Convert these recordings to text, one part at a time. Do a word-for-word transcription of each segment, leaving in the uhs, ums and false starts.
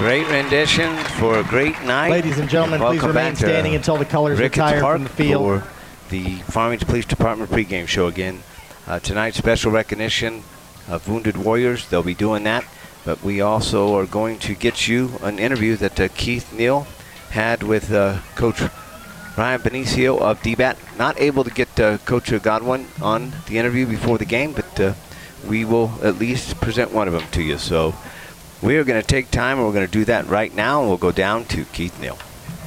Great rendition for a great night. Ladies and gentlemen, please remain standing until the colors retire from the field. For the Farmington Police Department pregame show again. Uh, tonight's special recognition of Wounded Warriors. They'll be doing that. But we also are going to get you an interview that uh, Keith Neal had with uh, Coach Ryan Benicio of D BAT. Not able to get uh, Coach Godwin on the interview before the game, but uh, we will at least present one of them to you. So we are going to take time, and we're going to do that right now, and we'll go down to Keith Neal.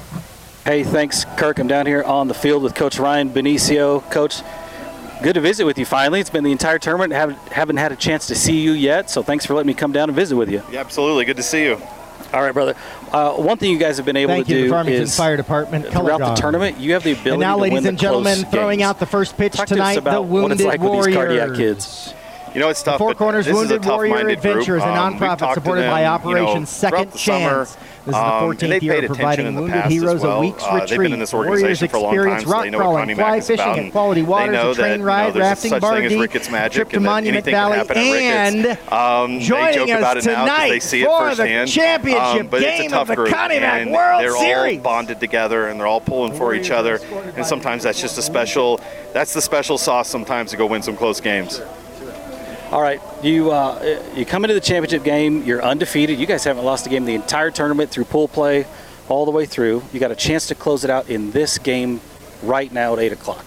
Hey, thanks, Kirk. I'm down here on the field with Coach Ryan Benicio. Coach, good to visit with you finally. It's been the entire tournament. Haven't, haven't had a chance to see you yet, so thanks for letting me come down and visit with you. Yeah, absolutely. Good to see you. All right, brother. Uh, one thing you guys have been able Thank to you, do the Farmington is Fire Department, throughout color the tournament, you have the ability and now, to ladies win and the gentlemen, close throwing games. out the first pitch Talk to tonight, us about the what Wounded it's like Warriors. with these cardiac kids. You know, it's tough. The Four Corners this Wounded is a Warrior tough-minded Adventures, group. a Um, we've nonprofit talked to supported them, by you know, Operation throughout Second the summer. Chance. This is the Um, fourteenth and year paid of attention providing in the wounded past as heroes well. a week's Uh, retreat. they've been in this Warriors organization for a long experience time, so rock they know what crawling, Connie fly Mac is fishing about. at Quality They Waters, know a train that, you ride, know, there's rafting, such bar thing as deep, Ricketts magic, trip to and that Monument anything can Valley, happen at and Ricketts. Um, they joining joke us about it now 'cause tonight they see it for the firsthand. championship Um, but it's a game tough of the group, Connie Mac and World they're Series. all bonded together, and they're all pulling for each other. And sometimes that's just a special. That's the special sauce sometimes to go win some close games. All right, you uh, you come into the championship game, you're undefeated. You guys haven't lost a game the entire tournament through pool play all the way through. You got a chance to close it out in this game right now at eight o'clock.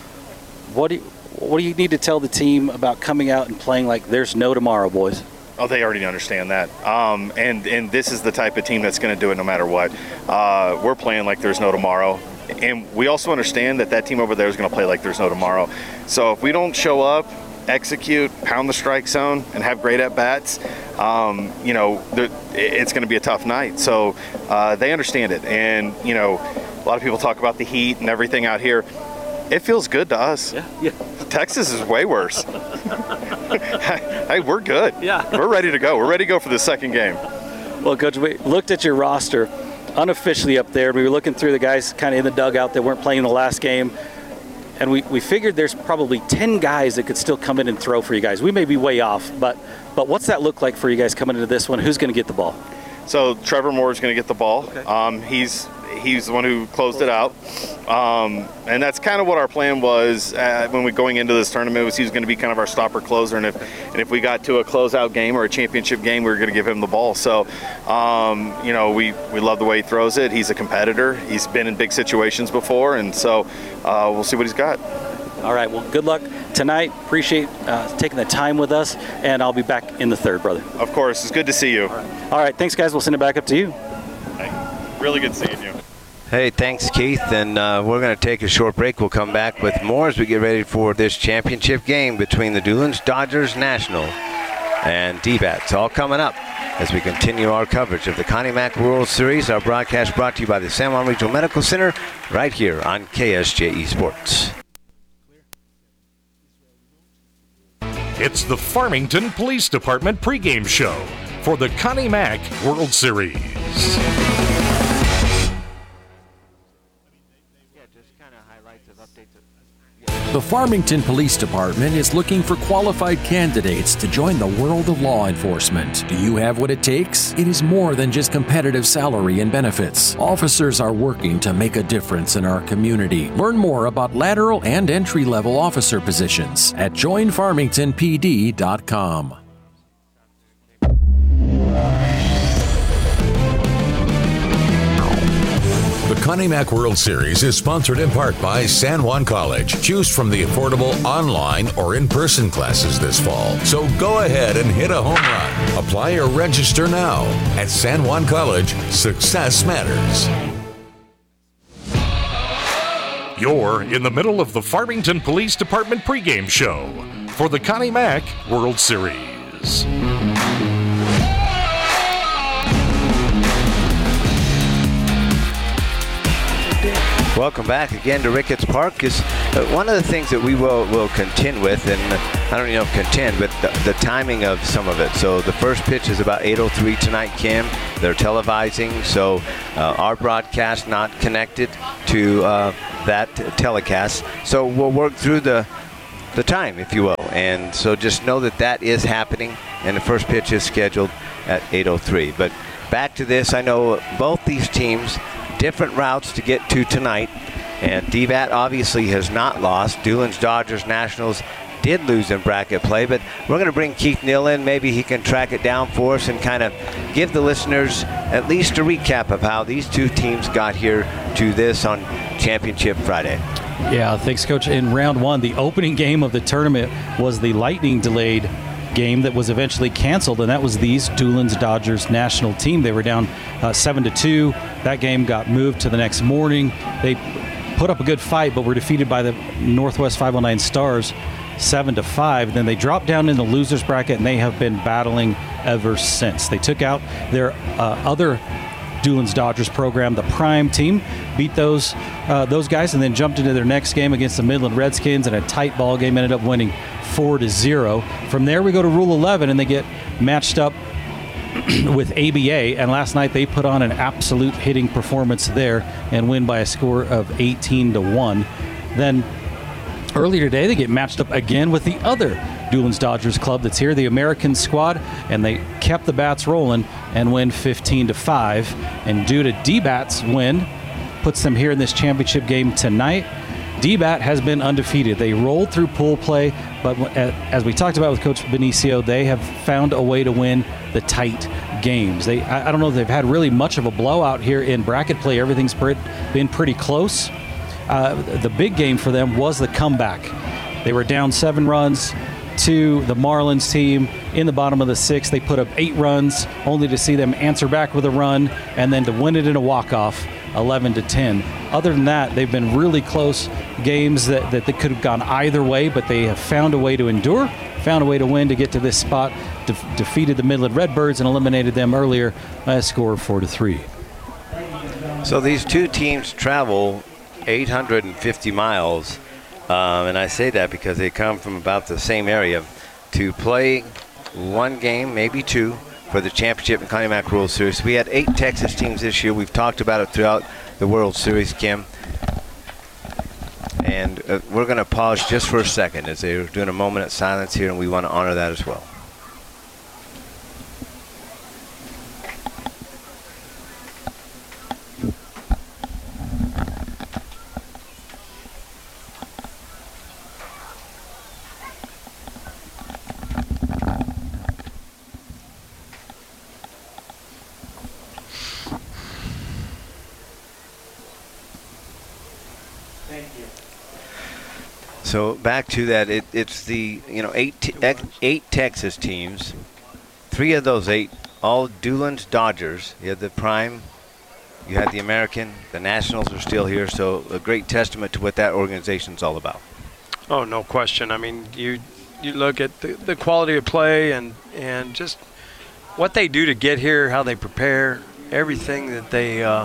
What do you, what do you need to tell the team about coming out and playing like there's no tomorrow, boys? Oh, they already understand that. Um, and, and this is the type of team that's going to do it no matter what. Uh, we're playing like there's no tomorrow. And we also understand that that team over there is going to play like there's no tomorrow. So if we don't show up, execute, pound the strike zone, and have great at-bats, um, you know, it's going to be a tough night. So uh, they understand it. And, you know, a lot of people talk about the heat and everything out here. It feels good to us. Yeah, yeah. Texas is way worse. Hey, we're good. Yeah. We're ready to go. We're ready to go for the second game. Well, Coach, we looked at your roster unofficially up there. We were looking through the guys kind of in the dugout that weren't playing in the last game. And we, we figured there's probably ten guys that could still come in and throw for you guys. We may be way off, but but what's that look like for you guys coming into this one? Who's going to get the ball? So Trevor Moore is going to get the ball. Okay. Um, he's he's the one who closed it out, um, and that's kind of what our plan was uh, when we going into this tournament. Was he was going to be kind of our stopper closer, and if and if we got to a closeout game or a championship game, we were going to give him the ball. So, um, you know, we we love the way he throws it. He's a competitor. He's been in big situations before, and so uh, we'll see what he's got. All right. Well, good luck tonight. Appreciate uh, taking the time with us, and I'll be back in the third, brother. Of course, it's good to see you. All right. All right. Thanks, guys. We'll send it back up to you. Hey, really good seeing you. Hey, thanks, Keith. And uh, we're going to take a short break. We'll come back with more as we get ready for this championship game between the Doolin's Dodgers National and D BAT. It's all coming up as we continue our coverage of the Connie Mac World Series. Our broadcast brought to you by the San Juan Regional Medical Center right here on K S J E Sports. It's the Farmington Police Department pregame show for the Connie Mac World Series. The Farmington Police Department is looking for qualified candidates to join the world of law enforcement. Do you have what it takes? It is more than just competitive salary and benefits. Officers are working to make a difference in our community. Learn more about lateral and entry-level officer positions at join farmington p d dot com. The Connie Mac World Series is sponsored in part by San Juan College. Choose from the affordable online or in-person classes this fall. So go ahead and hit a home run. Apply or register now. At San Juan College, success matters. You're in the middle of the Farmington Police Department pregame show for the Connie Mac World Series. Welcome back again to Ricketts Park. Is uh, one of the things that we will, will contend with, and I don't even know if contend, but the, the timing of some of it. So the first pitch is about eight oh three tonight, Kim. They're televising, so uh, our broadcast not connected to uh, that telecast. So we'll work through the the time, if you will. And so just know that that is happening, and the first pitch is scheduled at eight oh three. But back to this, I know both these teams, different routes to get to tonight. And D B A T obviously has not lost. Doolin's Dodgers Nationals did lose in bracket play, but we're going to bring Keith Neal in. Maybe he can track it down for us and kind of give the listeners at least a recap of how these two teams got here to this on Championship Friday. Yeah, thanks, Coach. In round one, the opening game of the tournament was the lightning delayed game that was eventually canceled, and that was these Doolin's Dodgers national team. They were down uh, seven to two. That game got moved to the next morning. They put up a good fight, but were defeated by the Northwest five oh nine Stars seven to five. Then they dropped down in the losers bracket, and they have been battling ever since. They took out their uh, other Doolin's Dodgers program, the Prime team, beat those uh, those guys, and then jumped into their next game against the Midland Redskins in a tight ball game. Ended up winning four to zero. From there, we go to Rule eleven, and they get matched up with A B A, and last night they put on an absolute hitting performance there and win by a score of eighteen to one. Then earlier today, they get matched up again with the other Doolin's Dodgers club that's here, the American squad, and they kept the bats rolling and win fifteen to five. And due to D B A T's win, puts them here in this championship game tonight. D B A T has been undefeated. They rolled through pool play, but as we talked about with Coach Benicio, they have found a way to win the tight games. They, I, I don't know if they've had really much of a blowout here in bracket play. Everything's been pretty close. Uh, the big game for them was the comeback. They were down seven runs to the Marlins team in the bottom of the sixth. They put up eight runs, only to see them answer back with a run, and then to win it in a walk-off, eleven to ten. Other than that, they've been really close games that, that they could have gone either way, but they have found a way to endure, found a way to win to get to this spot, de- defeated the Midland Redbirds and eliminated them earlier by a score of four to three. So these two teams travel eight hundred fifty miles, um, and I say that because they come from about the same area to play one game, maybe two, for the championship in Connie Mack World Series. We had eight Texas teams this year. We've talked about it throughout the World Series, Kim. And uh, we're going to pause just for a second as they're doing a moment of silence here, and we want to honor that as well. So back to that, it, it's the, you know, eight, te- eight Texas teams. Three of those eight, all Doolin's Dodgers. You had the Prime, you had the American, the Nationals are still here. So a great testament to what that organization's all about. Oh, no question. I mean, you you look at the, the quality of play and, and just what they do to get here, how they prepare, everything that they, uh,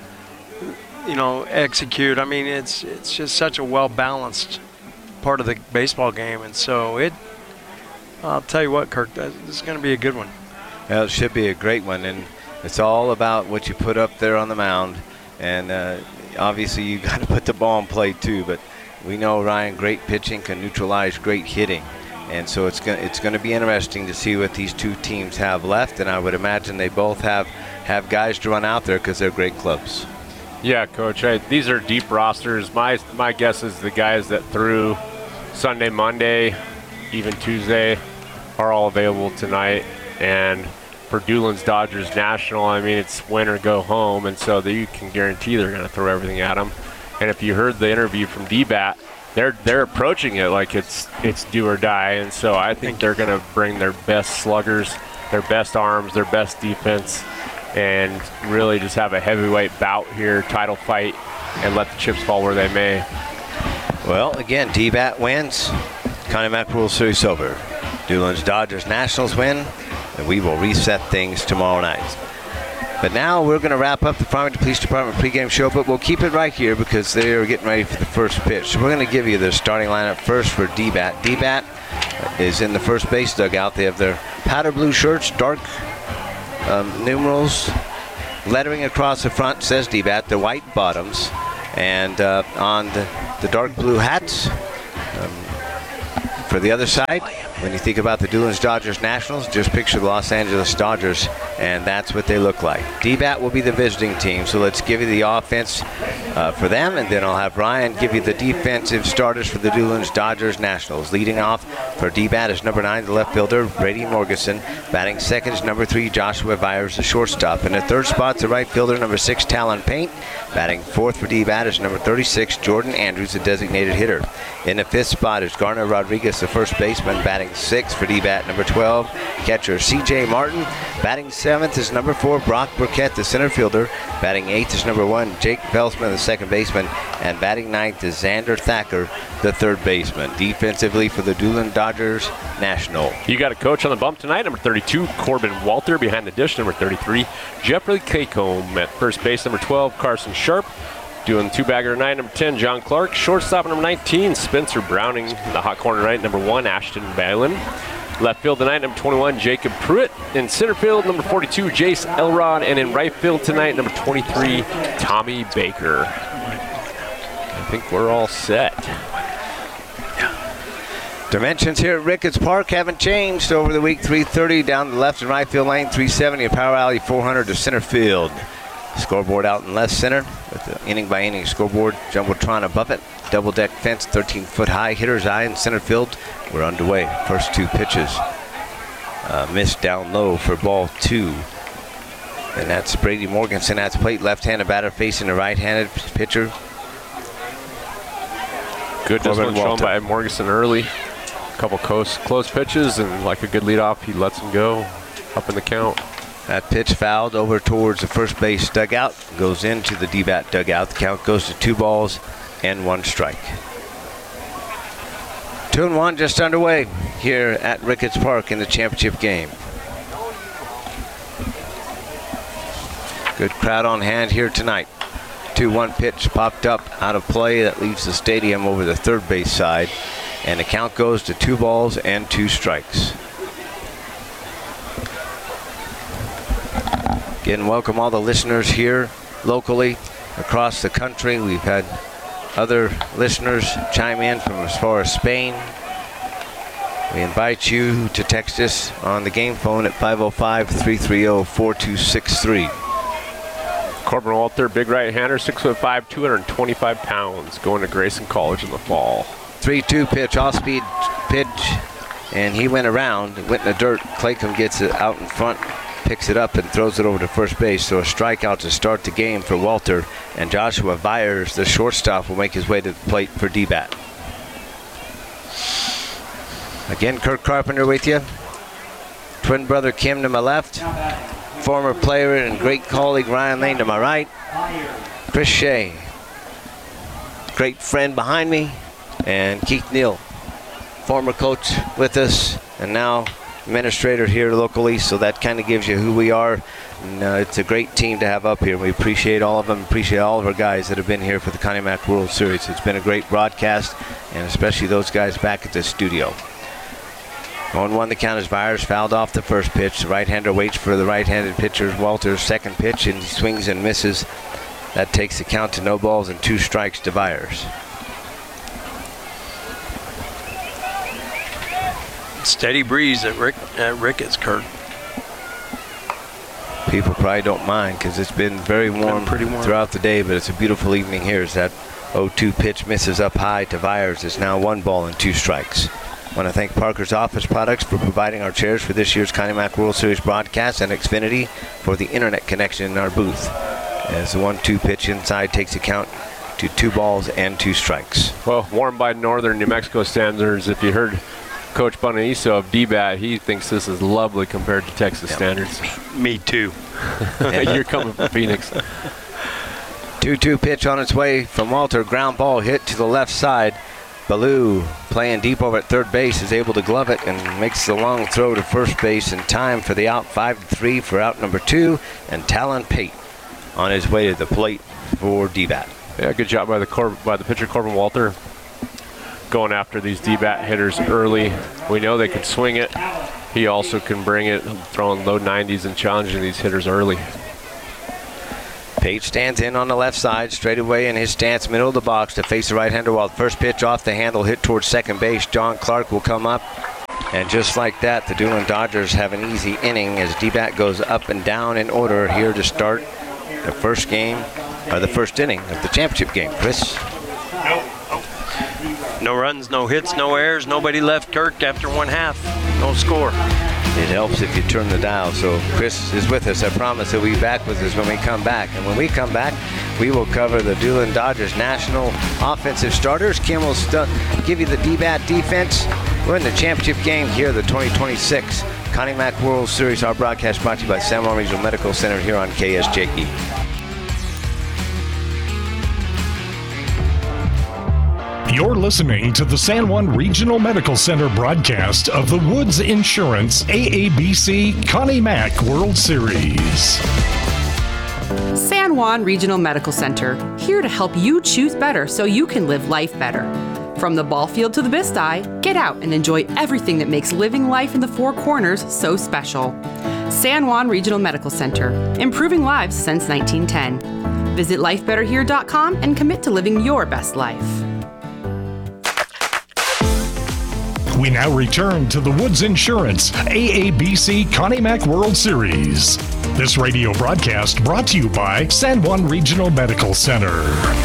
you know, execute. I mean, it's it's just such a well-balanced part of the baseball game, and so it I'll tell you what, Kirk, that, this is going to be a good one. Well, it should be a great one, and it's all about what you put up there on the mound, and uh, obviously you got to put the ball in play too, but we know, Ryan, great pitching can neutralize great hitting, and so it's going it's going to be interesting to see what these two teams have left, and I would imagine they both have have guys to run out there because they're great clubs. Yeah, Coach, I, these are deep rosters. My my guess is the guys that threw Sunday, Monday, even Tuesday are all available tonight. And for Doolin's Dodgers National, I mean, it's win or go home, and so that you can guarantee they're going to throw everything at them. And if you heard the interview from D B A T, they're they're approaching it like it's it's do or die. And so I think they're going to bring their best sluggers, their best arms, their best defense, and really just have a heavyweight bout here, title fight, and let the chips fall where they may. Well, again, D B A T wins. Connie Mack World Series silver. Doolin's Dodgers Nationals win, and we will reset things tomorrow night. But now we're going to wrap up the Farmington Police Department pregame show, but we'll keep it right here because they are getting ready for the first pitch. So we're going to give you the starting lineup first for D B A T. D B A T is in the first base dugout. They have their powder blue shirts, dark um, numerals, lettering across the front says D B A T, the white bottoms, and uh, on the, the dark blue hats, um, For the other side, when you think about the Doolin's Dodgers Nationals, just picture the Los Angeles Dodgers, and that's what they look like. D BAT will be the visiting team, so let's give you the offense uh, for them, and then I'll have Ryan give you the defensive starters for the Doolin's Dodgers Nationals. Leading off for D BAT is number nine, the left fielder, Brady Morganson. Batting second is number three, Joshua Byers, the shortstop. In the third spot, the right fielder, number six, Talon Paint. Batting fourth for D BAT is number thirty-six, Jordan Andrews, the designated hitter. In the fifth spot is Garner Rodriguez, the first baseman. Batting sixth for D BAT, number twelve, catcher C J Martin. Batting seventh is number four, Brock Burkett, the center fielder. Batting eighth is number one, Jake Belsman, the second baseman. And batting ninth is Xander Thacker, the third baseman. Defensively for the Doolin Dodgers National. You got a coach on the bump tonight, number thirty-two, Corbin Walter. Behind the dish, number thirty-three, Jeffrey Cacombe. At first base, number twelve, Carson Sharp. Doing two-bagger tonight, number ten, John Clark. Shortstop, number nineteen, Spencer Browning. The hot corner tonight, number one, Ashton Balin. Left field tonight, number twenty-one, Jacob Pruitt. In center field, number forty-two, Jace Elrod. And in right field tonight, number twenty-three, Tommy Baker. I think we're all set. Dimensions here at Ricketts Park haven't changed over the week. three thirty down the left and right field lane, three seventy, and Power Alley four hundred to center field. Scoreboard out in left center with the inning by inning scoreboard. Jumbotron above it. Double deck fence, thirteen foot high. Hitter's eye in center field. We're underway. First two pitches. Uh, missed down low for ball two. And that's Brady Morganson at the plate. Left-handed batter facing the right-handed pitcher. Good discipline shown by Morganson early. A couple close, close pitches, and like a good leadoff, he lets him go up in the count. That pitch fouled over towards the first base dugout. Goes into the D BAT dugout. The count goes to two balls and one strike. Two and one just underway here at Ricketts Park in the championship game. Good crowd on hand here tonight. two one pitch popped up out of play. That leaves the stadium over the third base side. And the count goes to two balls and two strikes. Again, welcome all the listeners here locally, across the country. We've had other listeners chime in from as far as Spain. We invite you to text us on the game phone at five oh five, three three oh, four two six three. Corbin Walter, big right-hander, six foot five, two hundred twenty-five pounds, going to Grayson College in the fall. three two pitch, off-speed pitch, and he went around, went in the dirt. Claycomb gets it out in front, picks it up and throws it over to first base. So a strikeout to start the game for Walter. And Joshua Byers, the shortstop, will make his way to the plate for D BAT. Again, Kirk Carpenter with you. Twin brother Kim to my left. Former player and great colleague Ryan Lane to my right. Chris Shea, great friend behind me. And Keith Neal, former coach with us and now administrator here locally, so that kind of gives you who we are. And, uh, it's a great team to have up here. We appreciate all of them, appreciate all of our guys that have been here for the Connie Mack World Series. It's been a great broadcast, and especially those guys back at the studio. one one the count is Byers, fouled off the first pitch. The right-hander waits for the right-handed pitcher Walter's second pitch, and he swings and misses. That takes the count to no balls and two strikes to Byers. Steady breeze at, Rick, at Ricketts, Kurt. People probably don't mind because it's been very warm, pretty warm throughout the day, but it's a beautiful evening here as that oh two pitch misses up high to Byers. It's now one ball and two strikes. I want to thank Parker's Office Products for providing our chairs for this year's Connie Mack World Series broadcast and Xfinity for the internet connection in our booth. As the one two pitch inside takes account to two balls and two strikes. Well, warm by northern New Mexico standards. If you heard Coach Bonaiso of D BAT, he thinks this is lovely compared to Texas yep. standards. Me too. You're coming from Phoenix. two two pitch on its way from Walter. Ground ball hit to the left side. Ballou, playing deep over at third base, is able to glove it and makes the long throw to first base in time for the out. five to three for out number two. And Talon Pate on his way to the plate for D BAT. Yeah, good job by the Cor by the pitcher Corbin Walter, going after these D BAT hitters early. We know they can swing it. He also can bring it, throwing low nineties and challenging these hitters early. Page stands in on the left side, straight away in his stance, middle of the box to face the right-hander while the first pitch off the handle hit towards second base. John Clark will come up. And just like that, the Doolin Dodgers have an easy inning as D-Bat goes up and down in order here to start the first game, or the first inning of the championship game. Chris? No runs, no hits, no errors. Nobody left Kirk after one half. No score. It helps if you turn the dial. So Chris is with us. I promise he'll be back with us when we come back. And when we come back, we will cover the Doolin Dodgers national offensive starters. Kim will stu- give you the D-Bat defense. We're in the championship game here, the twenty twenty-six Connie Mack World Series. Our broadcast brought to you by San Juan Regional Medical Center here on K S J E. You're listening to the San Juan Regional Medical Center broadcast of the Woods Insurance A A B C Connie Mack World Series. San Juan Regional Medical Center, here to help you choose better so you can live life better. From the ball field to the Bist-I, get out and enjoy everything that makes living life in the Four Corners so special. San Juan Regional Medical Center, improving lives since nineteen ten. Visit life better here dot com and commit to living your best life. We now return to the Woods Insurance A A B C Connie Mack World Series. This radio broadcast brought to you by San Juan Regional Medical Center.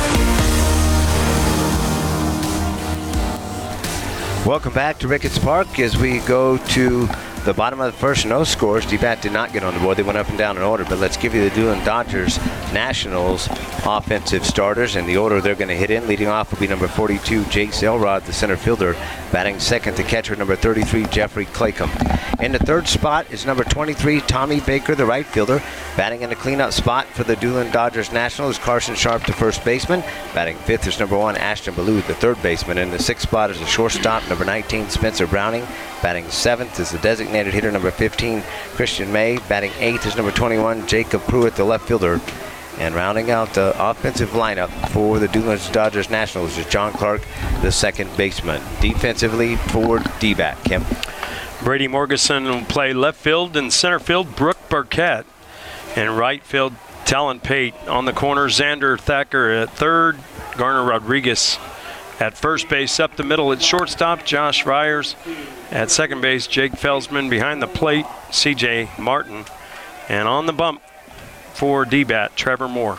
Welcome back to Ricketts Park as we go to the bottom of the first. No scores. D-Bat did not get on the board. They went up and down in order, but let's give you the Doolin Dodgers Nationals offensive starters and the order they're going to hit in. Leading off will be number forty-two, Jace Elrod, the center fielder. Batting second, the catcher, number thirty-three, Jeffrey Claycomb. In the third spot is number twenty-three, Tommy Baker, the right fielder. Batting in the cleanup spot for the Doolin Dodgers Nationals, Carson Sharp, the first baseman. Batting fifth is number one, Ashton Ballou, the third baseman. In the sixth spot is the shortstop, number nineteen, Spencer Browning. Batting seventh is the designated hitter, number fifteen, Christian May. Batting eighth is number twenty-one, Jacob Pruitt, the left fielder. And rounding out the offensive lineup for the Doolin Dodgers Nationals is John Clark, the second baseman. Defensively for D-Bat, Kim. Brady Morgeson will play left field and center field, Brooke Burkett. And right field, Talon Pate. On the corner, Xander Thacker at third, Garner Rodriguez at first base. Up the middle at shortstop, Josh Ryers. At second base, Jake Felsman. Behind the plate, C J Martin. And on the bump for D-Bat, Trevor Moore.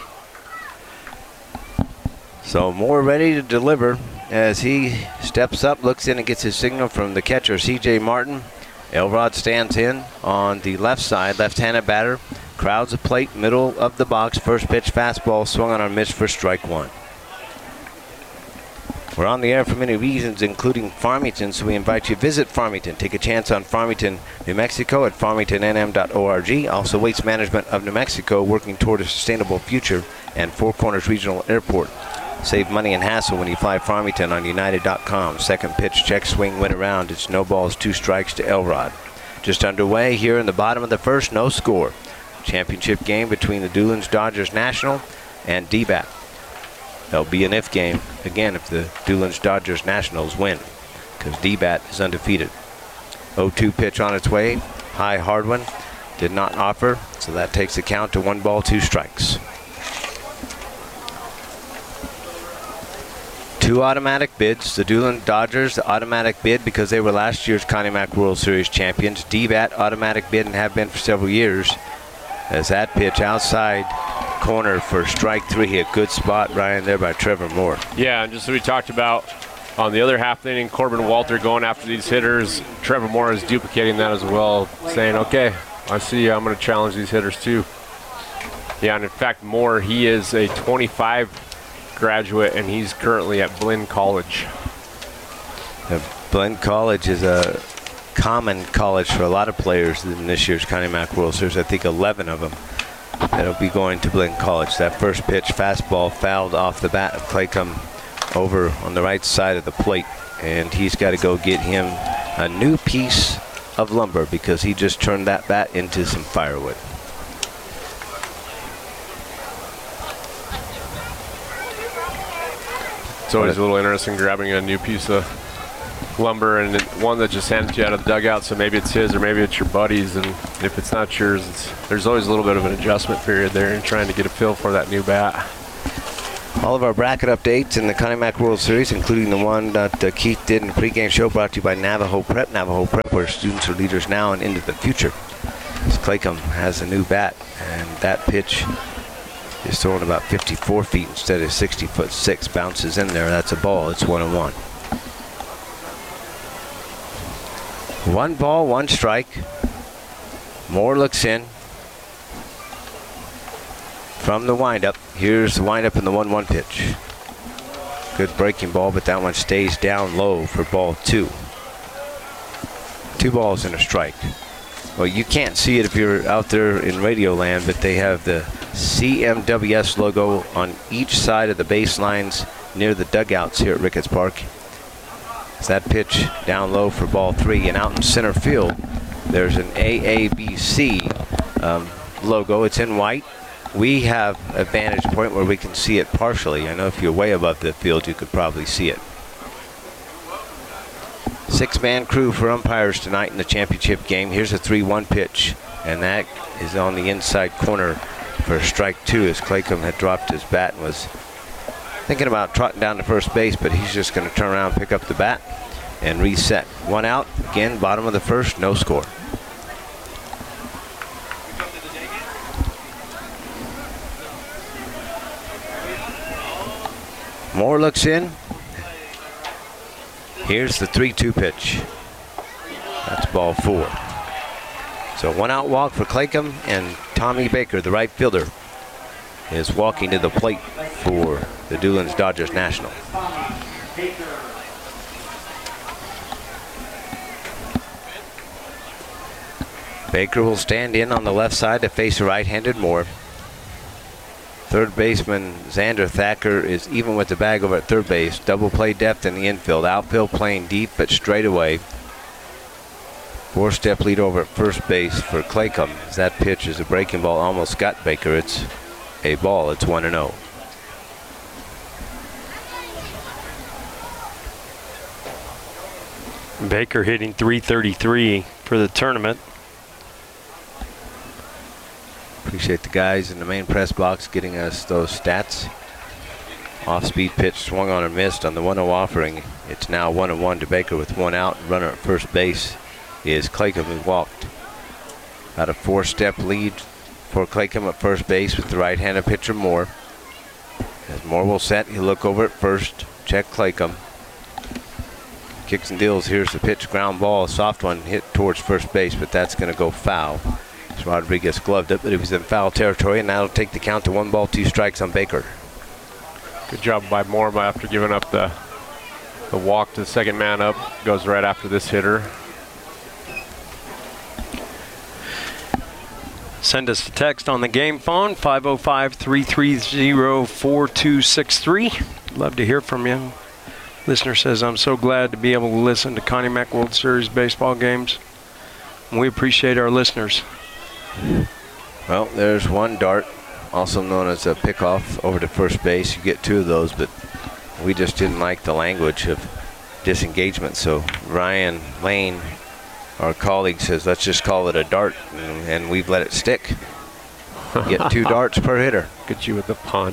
So Moore ready to deliver as he steps up, looks in and gets his signal from the catcher, C J Martin. Elrod stands in on the left side, left-handed batter. Crowds the plate, middle of the box. First pitch fastball swung on and missed for strike one. We're on the air for many reasons, including Farmington, so we invite you to visit Farmington. Take a chance on Farmington, New Mexico at farmington n m dot org. Also, Waste Management of New Mexico, working toward a sustainable future, and Four Corners Regional Airport. Save money and hassle when you fly Farmington on united dot com. Second pitch, check swing, went around. It's no balls, two strikes to Elrod. Just underway here in the bottom of the first, no score. Championship game between the Doolin Dodgers National and D-Bat. There'll be an if game, again, if the Doolin Dodgers Nationals win, because D-Bat is undefeated. oh two pitch on its way. High hard one. Did not offer, so that takes the count to one ball, two strikes. Two automatic bids. The Doolin Dodgers, the automatic bid because they were last year's Connie Mack World Series champions. D-Bat, automatic bid and have been for several years. As that pitch outside corner for strike three, a good spot, Ryan, there by Trevor Moore. Yeah, and just as we talked about on the other half of the inning, Corbin Walter going after these hitters. Trevor Moore is duplicating that as well, saying, okay, I see you, I'm going to challenge these hitters too. Yeah, and in fact, Moore, he is a twenty-five graduate, and he's currently at Blinn College. Uh, Blinn College is a common college for a lot of players in this year's Connie Mack World Series. I think eleven of them that'll be going to Blinn College. That first pitch, fastball fouled off the bat of Claycomb over on the right side of the plate, and he's got to go get him a new piece of lumber because he just turned that bat into some firewood. It's always a little interesting grabbing a new piece of lumber and one that just handed you out of the dugout, so maybe it's his or maybe it's your buddy's, and if it's not yours, it's, there's always a little bit of an adjustment period there and trying to get a feel for that new bat. All of our bracket updates in the Connie Mack World Series, including the one that uh, Keith did in the pregame show, brought to you by Navajo Prep. Navajo Prep, where students are leaders now and into the future. As Claycomb has a new bat, and that pitch is throwing about fifty-four feet instead of sixty foot six. Bounces in there. That's a ball. It's one and one. One ball, one strike. Moore looks in. From the windup, here's the windup and the one one pitch. Good breaking ball, but that one stays down low for ball two. Two balls and a strike. Well, you can't see it if you're out there in radio land, but they have the C M W S logo on each side of the baselines near the dugouts here at Ricketts Park. It's that pitch down low for ball three, and out in center field, there's an A A B C um, logo. It's in white. We have a vantage point where we can see it partially. I know if you're way above the field, you could probably see it. Six-man crew for umpires tonight in the championship game. Here's a three one pitch, and that is on the inside corner for strike two, as Claycomb had dropped his bat and was thinking about trotting down to first base, but he's just going to turn around, pick up the bat, and reset. One out, again, bottom of the first, no score. Moore looks in. Here's the three two pitch. That's ball four. So one out walk for Claycomb, and Tommy Baker, the right fielder, is walking to the plate for the Doolin's Dodgers National. Baker will stand in on the left side to face a right-handed Moore. Third baseman Xander Thacker is even with the bag over at third base. Double play depth in the infield. Outfield playing deep but straight away. Four-step lead over at first base for Claycomb. That pitch is a breaking ball, almost got Baker. It's a ball. It's one and oh. Baker hitting three thirty-three for the tournament. Appreciate the guys in the main press box getting us those stats. Off-speed pitch swung on and missed on the one oh offering. It's now one and one to Baker with one out. Runner at first base is Claycomb, who walked. About a four-step lead for Claycomb at first base with the right-handed pitcher Moore. As Moore will set, he'll look over at first, check Claycomb. Kicks and deals. Here's the pitch, ground ball, a soft one hit towards first base, but that's going to go foul. Rodriguez gloved it, but he was in foul territory, and that'll take the count to one ball, two strikes on Baker. Good job by Moore after giving up the the walk to the second man up. Goes right after this hitter. Send us a text on the game phone, five oh five, three three zero, four two six three. Love to hear from you. Listener says, I'm so glad to be able to listen to Connie Mack World Series baseball games. We appreciate our listeners. Well, there's one dart, also known as a pickoff over to first base. You get two of those, but we just didn't like the language of disengagement. So Ryan Lane, our colleague, says, let's just call it a dart, and, and we've let it stick. Get two darts per hitter. Get you with the pun.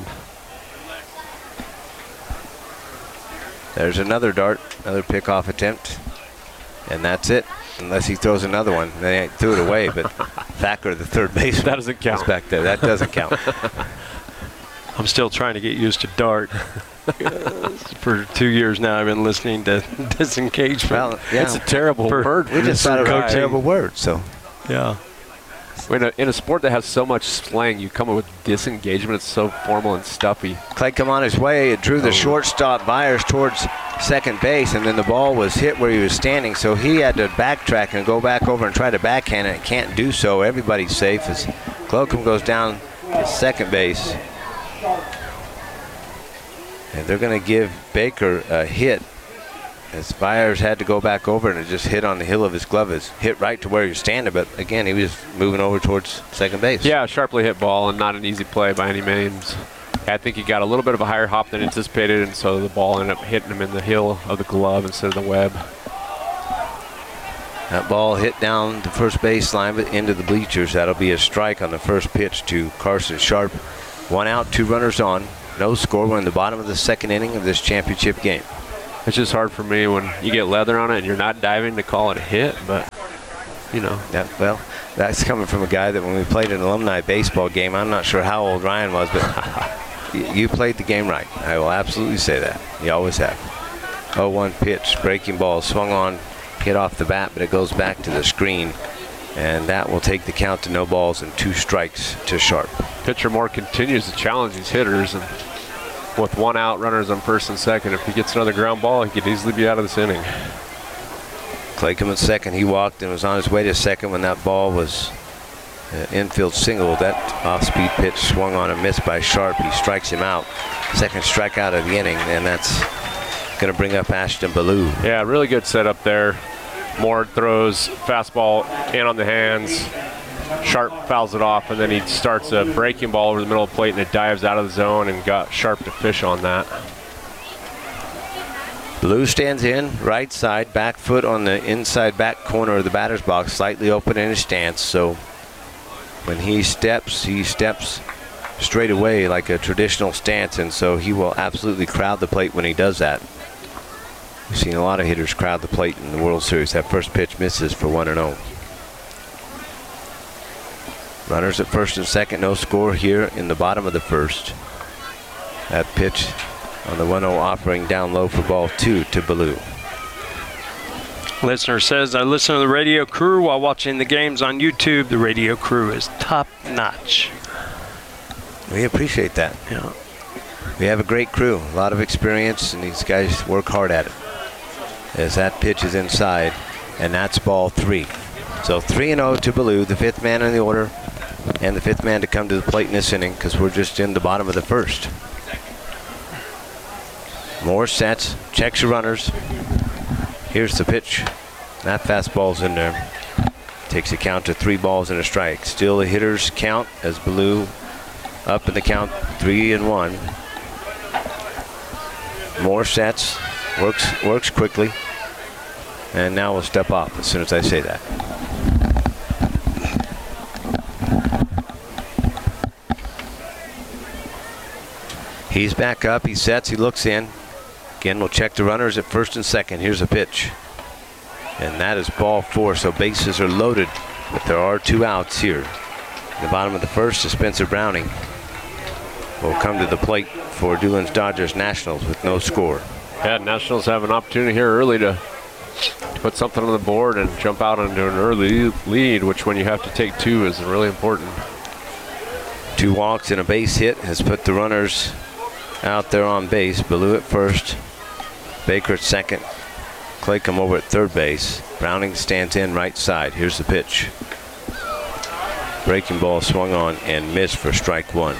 There's another dart, another pickoff attempt, and that's it. Unless he throws another one, they threw it away. But Thacker, the third baseman, that doesn't count. Is back there. That doesn't count. I'm still trying to get used to dart. For two years now, I've been listening to disengagement. Well, yeah. It's a terrible For, word. We just thought it was a terrible word. So, yeah. In a, in a sport that has so much slang, you come up with disengagement. It's so formal and stuffy. Claycomb on his way. It drew the oh. shortstop Byers towards second base, and then the ball was hit where he was standing, so he had to backtrack and go back over and try to backhand it. Can't do so. Everybody's safe as Claycomb goes down to second base. And they're going to give Baker a hit, as Byers had to go back over and it just hit on the heel of his glove. It's hit right to where you're standing, but again, he was moving over towards second base. Yeah, sharply hit ball and not an easy play by any means. I think he got a little bit of a higher hop than anticipated, and so the ball ended up hitting him in the heel of the glove instead of the web. That ball hit down the first baseline but into the bleachers. That'll be a strike on the first pitch to Carson Sharp. One out, two runners on. No score. We're in the bottom of the second inning of this championship game. It's just hard for me when you get leather on it and you're not diving to call it a hit, but, you know. Yeah, well, that's coming from a guy that when we played an alumni baseball game, I'm not sure how old Ryan was, but you played the game right. I will absolutely say that. You always have. oh one pitch, breaking ball, swung on, hit off the bat, but it goes back to the screen. And that will take the count to no balls and two strikes to Sharp. Pitcher Moore continues to challenge these hitters, and with one out, runners on first and second, if he gets another ground ball, he could easily be out of this inning. Claycomb at second. He walked and was on his way to second when that ball was uh, infield single. That off-speed pitch swung on and missed by Sharp. He strikes him out. Second strikeout of the inning, and that's going to bring up Ashton Ballou. Yeah, really good setup there. Moore throws fastball in on the hands. Sharp fouls it off, and then he starts a breaking ball over the middle of the plate, and it dives out of the zone and got Sharp to fish on that. Ballou stands in, right side, back foot on the inside back corner of the batter's box, slightly open in his stance. So when he steps, he steps straight away like a traditional stance, and so he will absolutely crowd the plate when he does that. We've seen a lot of hitters crowd the plate in the World Series. That first pitch misses for one and oh. Runners at first and second, no score here in the bottom of the first. That pitch on the one oh offering down low for ball two to Ballou. Listener says, I listen to the radio crew while watching the games on YouTube. The radio crew is top notch. We appreciate that. Yeah. We have a great crew, a lot of experience, and these guys work hard at it. As that pitch is inside, and that's ball three. So three and oh to Ballou, the fifth man in the order, and the fifth man to come to the plate in this inning because we're just in the bottom of the first. Moore sets, checks the runners. Here's the pitch. That fastball's in there. Takes a count to three balls and a strike. Still a hitter's count as Ballou up in the count, three and one. Moore sets, works works quickly, and now we'll step off as soon as I say that. He's back up, he sets, he looks in. Again, we'll check the runners at first and second. Here's a pitch. And that is ball four, so bases are loaded, but there are two outs here. In the bottom of the first is Spencer Browning. Will come to the plate for Doolin's Dodgers Nationals with no score. Yeah, Nationals have an opportunity here early to, to put something on the board and jump out into an early lead, which when you have to take two is really important. Two walks and a base hit has put the runners out there on base. Ballou at first, Baker at second, Claycomb over at third base. Browning stands in right side. Here's the pitch. Breaking ball swung on and missed for strike one.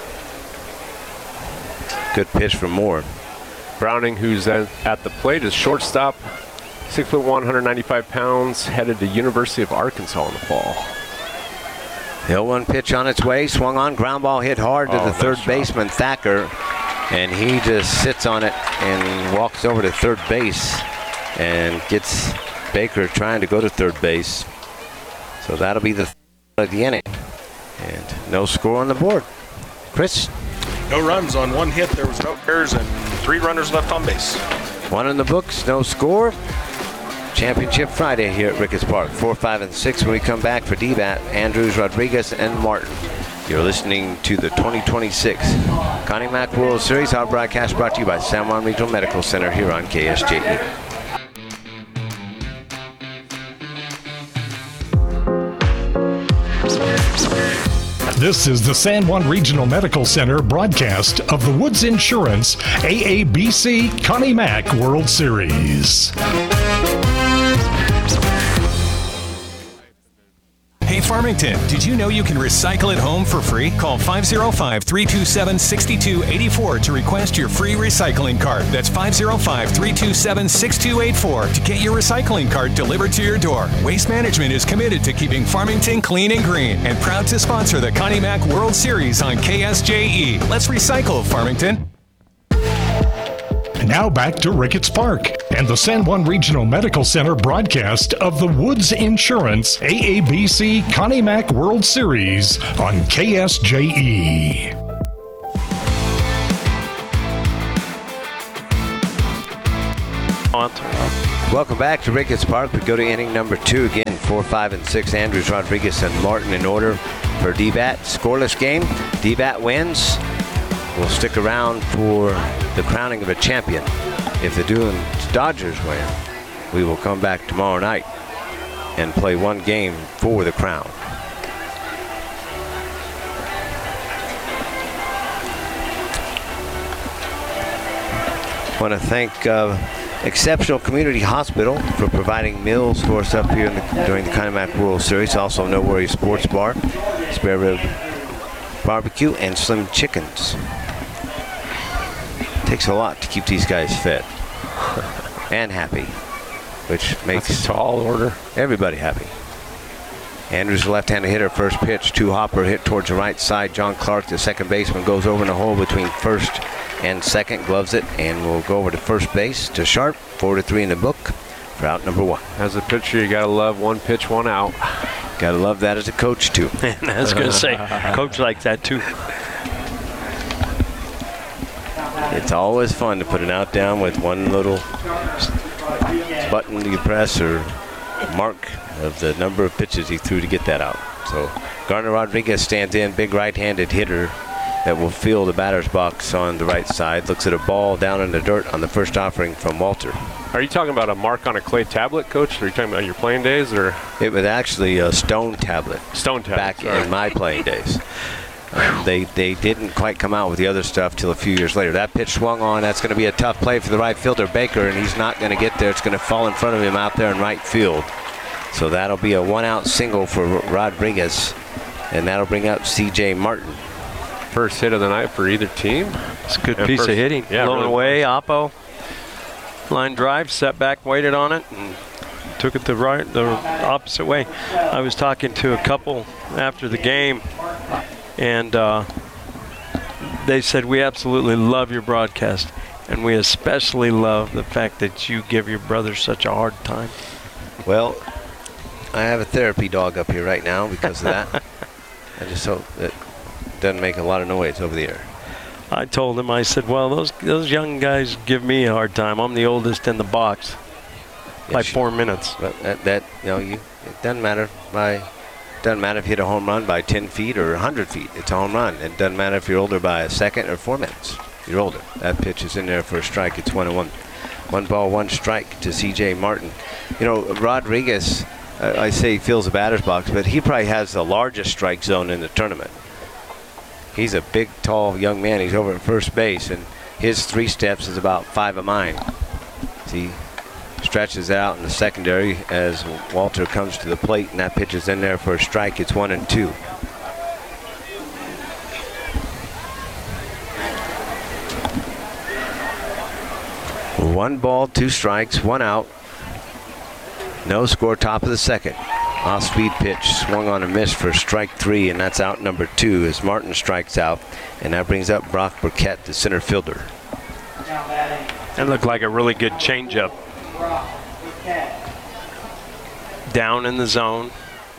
Good pitch from Moore. Browning, who's at, at the plate, is shortstop, six foot one, one hundred ninety-five pounds, headed to University of Arkansas in the fall. The oh one pitch on its way, swung on, ground ball hit hard to oh, the third nice baseman, Thacker, and he just sits on it and walks over to third base and gets Baker trying to go to third base. So that'll be the th- of the inning. And no score on the board. Chris? No runs on one hit. There was no errors and three runners left on base. One in the books, no score. Championship Friday here at Ricketts Park. Four, five, and six when we come back for D-Bat, Andrews, Rodriguez, and Martin. You're listening to the twenty twenty-six Connie Mack World Series. Our broadcast brought to you by San Juan Regional Medical Center here on K S J E. This is the San Juan Regional Medical Center broadcast of the Woods Insurance A A B C Connie Mack World Series. Hey Farmington, did you know you can recycle at home for free? Call five oh five, three two seven, six two eight four to request your free recycling cart. That's five oh five, three two seven, six two eight four to get your recycling cart delivered to your door. Waste Management is committed to keeping Farmington clean and green and proud to sponsor the Connie Mack World Series on K S J E. Let's recycle, Farmington. Now back to Ricketts Park and the San Juan Regional Medical Center broadcast of the Woods Insurance A A B C Connie Mack World Series on K S J E. Welcome back to Ricketts Park. We go to inning number two again. Four, five, and six. Andrews, Rodriguez, and Martin in order for D B A T. Scoreless game. D B A T wins. We'll stick around for the crowning of a champion. If the Doolin Dodgers win, we will come back tomorrow night and play one game for the crown. I want to thank uh, Exceptional Community Hospital for providing meals for us up here in the, during the Connie Mack World Series. Also, No Worries Sports Bar, Spare Rib Barbecue, and Slim Chickens. Takes a lot to keep these guys fed and happy, which makes That's a tall order. Everybody happy. Andrews, the left-handed hitter, first pitch, two hopper hit towards the right side. John Clark, the second baseman, goes over in the hole between first and second, gloves it, and we'll go over to first base to Sharp. Four to three in the book for out number one. As a pitcher, you gotta love one pitch, one out. Gotta love that as a coach too. I was gonna say, coach likes that too. It's always fun to put an out down with one little button you press or mark of the number of pitches he threw to get that out. So Gardner Rodriguez stands in, big right-handed hitter that will fill the batter's box on the right side. Looks at a ball down in the dirt on the first offering from Walter. Are you talking about a mark on a clay tablet, Coach? Or are you talking about your playing days, or? It was actually a stone tablet. Stone tablet. Back sorry. in my playing days. Um, they they didn't quite come out with the other stuff till a few years later. That pitch swung on. That's going to be a tough play for the right fielder, Baker, and he's not going to get there. It's going to fall in front of him out there in right field. So that'll be a one-out single for Rodriguez, and that'll bring up C J Martin. First hit of the night for either team. It's a good and piece first, of hitting. Yeah, Blown really away, Oppo. Line drive, set back, waited on it, and took it the right, the opposite way. I was talking to a couple after the game, and uh, they said, we absolutely love your broadcast, and we especially love the fact that you give your brother such a hard time. Well, I have a therapy dog up here right now because of that. I just hope it doesn't make a lot of noise over the air. I told him, I said, well, those those young guys give me a hard time. I'm the oldest in the box Yeah, by sure. four minutes. But that, that you know, you it doesn't matter by doesn't matter if you hit a home run by ten feet or one hundred feet. It's a home run. It doesn't matter if you're older by a second or four minutes. You're older. That pitch is in there for a strike. It's one and one. One ball, one strike to C J Martin. You know, Rodriguez, uh, I say he fills the batter's box, but he probably has the largest strike zone in the tournament. He's a big, tall young man. He's over at first base, and his three steps is about five of mine. He stretches out in the secondary as Walter comes to the plate, and that pitch is in there for a strike. It's one and two. One ball, two strikes, one out. No score, top of the second. Off-speed pitch, swung on and missed for strike three, and that's out number two as Martin strikes out, and that brings up Brock Burkett, the center fielder. That looked like a really good changeup. Down in the zone.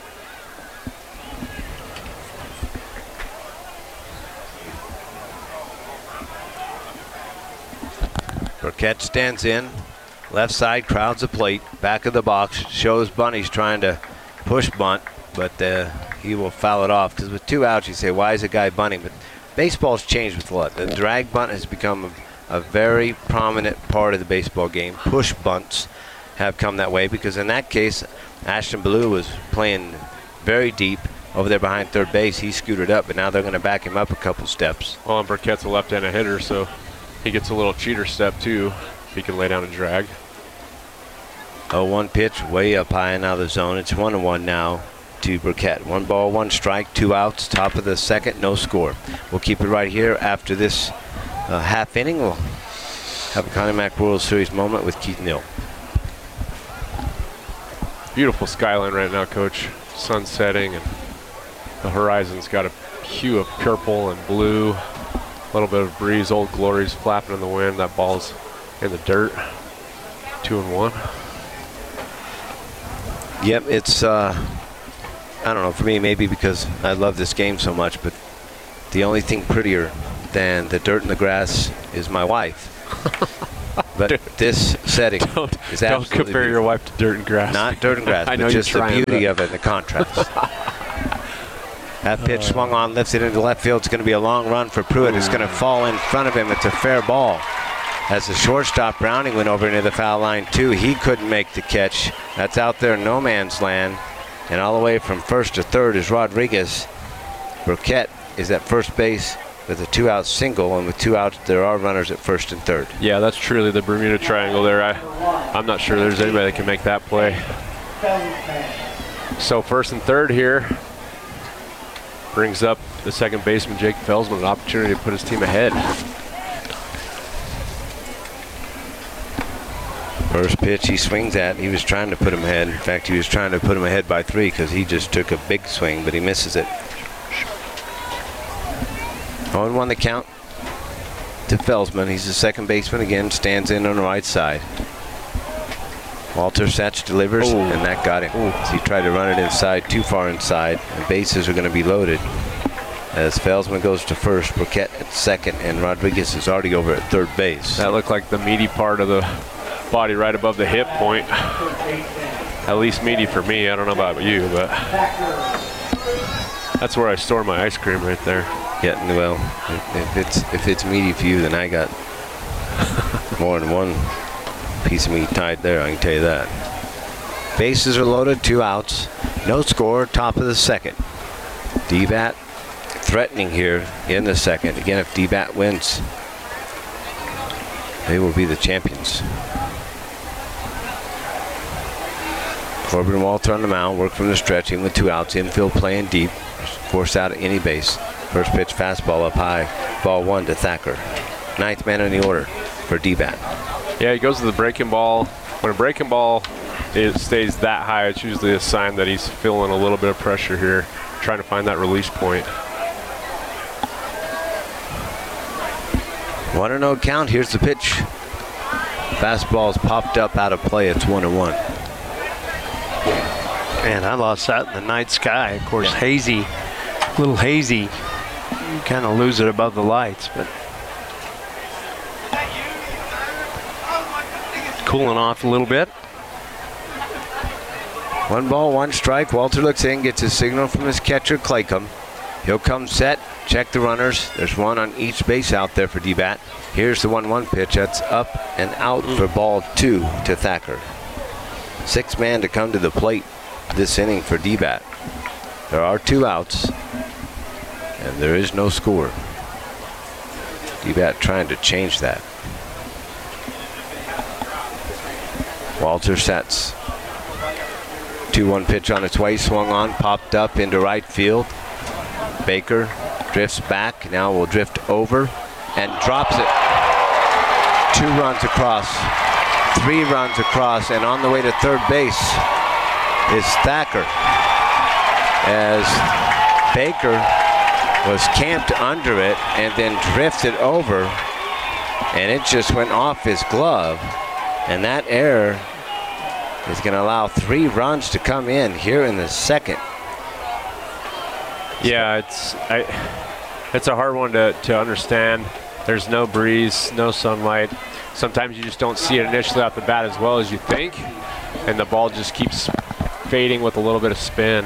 Burkett stands in, left side, crowds the plate, back of the box, shows Bunny's trying to push bunt, but uh, he will foul it off, because with two outs you say, why is a guy bunting? But baseball's changed with a lot. The drag bunt has become a, a very prominent part of the baseball game. Push bunts have come that way, because in that case, Ashton Ballou was playing very deep over there behind third base. He scooted up, but now they're going to back him up a couple steps. Well, and Burkett's a left-handed hitter, so he gets a little cheater step too. He can lay down a drag. oh one pitch, way up high and out of the zone. It's one and one now to Burkett. One ball, one strike, two outs, top of the second, no score. We'll keep it right here after this uh, half inning. We'll have a Connie Mack World Series moment with Keith Neal. Beautiful skyline right now, Coach. Sun setting, and the horizon's got a hue of purple and blue. A little bit of breeze, Old Glory's flapping in the wind. That ball's in the dirt. two and one. Yep, it's, uh, I don't know, for me, maybe because I love this game so much, but the only thing prettier than the dirt and the grass is my wife. But this setting don't, is absolutely Don't compare beautiful. your wife to dirt and grass. Not dirt and grass, I know but you're just the trying, beauty but- of it and the contrast. That pitch swung on, lifted into left field. It's going to be a long run for Pruitt. It's going to fall in front of him. It's a fair ball. As the shortstop, Browning, went over into the foul line, too. He couldn't make the catch. That's out there in no man's land. And all the way from first to third is Rodriguez. Burkett is at first base with a two-out single, and with two outs, there are runners at first and third. Yeah, that's truly the Bermuda Triangle there. I, I'm not sure there's anybody that can make that play. So first and third here brings up the second baseman, Jake Felsman, an opportunity to put his team ahead. First pitch he swings at, he was trying to put him ahead. In fact, he was trying to put him ahead by three because he just took a big swing, but he misses it. oh and one the count to Felsman. He's the second baseman again, stands in on the right side. Walter Satch delivers, Ooh. and that got him. So he tried to run it inside, too far inside, and bases are going to be loaded. As Felsman goes to first, Burkett at second, and Rodriguez is already over at third base. That looked like the meaty part of the body right above the hip point. At least meaty for me. I don't know about you, but that's where I store my ice cream right there. Yeah, well, if it's if it's meaty for you, then I got more than one piece of meat tied there, I can tell you that. Bases are loaded, two outs. No score, top of the second. D-Bat threatening here in the second. Again, if D-Bat wins, they will be the champions. Corbin and Walter on the mound, work from the stretch, in with two outs, infield playing deep, force out at any base. First pitch fastball up high, ball one to Thacker. Ninth man in the order for D-Bat. Yeah, he goes to the breaking ball. When a breaking ball it stays that high, it's usually a sign that he's feeling a little bit of pressure here, trying to find that release point. one and oh count, here's the pitch. Fastball's popped up out of play, it's one and one. Man, I lost that in the night sky. Of course, hazy, a little hazy. You kind of lose it above the lights, but cooling off a little bit. One ball, one strike. Walter looks in, gets a signal from his catcher, Claycomb. He'll come set, check the runners. There's one on each base out there for D-Bat. Here's the one one pitch. That's up and out for ball two to Thacker. Six man to come to the plate this inning for D-Bat. There are two outs, and there is no score. D-Bat trying to change that. Walter sets. two one pitch on its way, swung on, popped up into right field. Baker drifts back, now will drift over and drops it. Two runs across, three runs across, and on the way to third base is Thacker. As Baker was camped under it and then drifted over, and it just went off his glove. And that error is going to allow three runs to come in here in the second. Yeah, it's I, it's a hard one to, to understand. There's no breeze, no sunlight. Sometimes you just don't see it initially off the bat as well as you think, and the ball just keeps fading with a little bit of spin.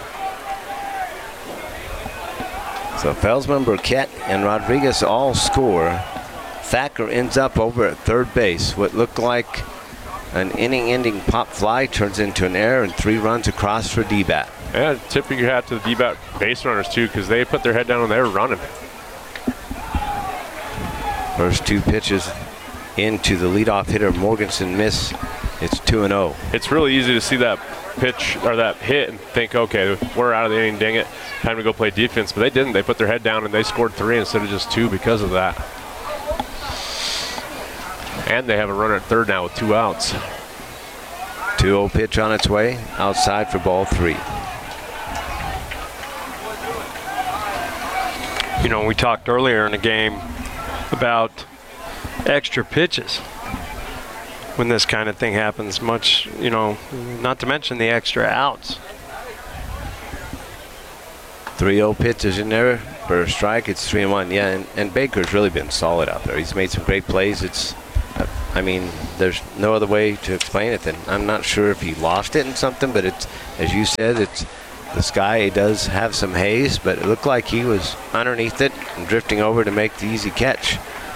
So Felsman, Burkett, and Rodriguez all score. Thacker ends up over at third base. What looked like an inning-ending pop fly turns into an error, and three runs across for D-Bat. Yeah, tipping your hat to the D-Bat base runners too, because they put their head down and they were running. First two pitches into the leadoff hitter Morganson miss. It's two and oh. It's really easy to see that pitch or that hit and think, okay, we're out of the inning, dang it, time to go play defense. But they didn't. They put their head down and they scored three instead of just two because of that. And they have a runner at third now with two outs. two oh pitch on its way, outside for ball three. You know, we talked earlier in the game about extra pitches. when this kind of thing happens. Much, you know, not to mention the extra outs. three oh pitch is in there for a strike. It's three and one. Yeah, and, and Baker's really been solid out there. He's made some great plays. It's, I mean, there's no other way to explain it than I'm not sure if he lost it in something, but it's, as you said, it's the sky does have some haze, but it looked like he was underneath it and drifting over to make the easy catch.